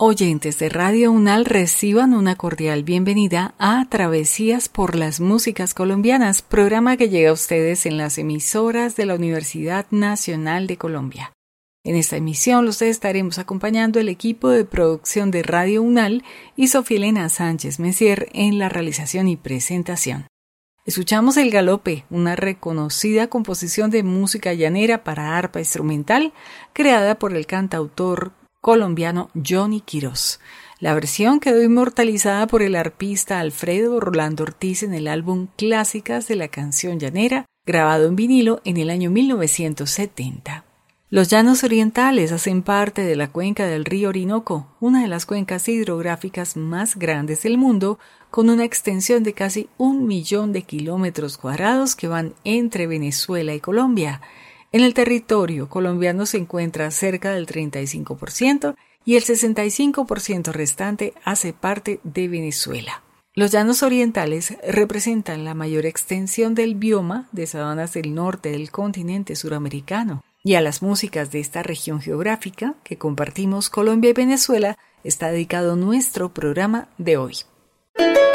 Oyentes de Radio UNAL, reciban una cordial bienvenida a Travesías por las Músicas Colombianas, programa que llega a ustedes en las emisoras de la Universidad Nacional de Colombia. En esta emisión los estaremos acompañando el equipo de producción de Radio UNAL y Sofía Elena Sánchez Messier en la realización y presentación. Escuchamos El Galope, una reconocida composición de música llanera para arpa instrumental creada por el cantautor colombiano Johnny Quirós. La versión quedó inmortalizada por el arpista Alfredo Rolando Ortiz en el álbum Clásicas de la Canción Llanera, grabado en vinilo en el año 1970. Los llanos orientales hacen parte de la cuenca del río Orinoco, una de las cuencas hidrográficas más grandes del mundo, con una extensión de casi 1 millón de kilómetros cuadrados que van entre Venezuela y Colombia. En el territorio colombiano se encuentra cerca del 35% y el 65% restante hace parte de Venezuela. Los llanos orientales representan la mayor extensión del bioma de sabanas del norte del continente suramericano. Y a las músicas de esta región geográfica que compartimos Colombia y Venezuela está dedicado nuestro programa de hoy.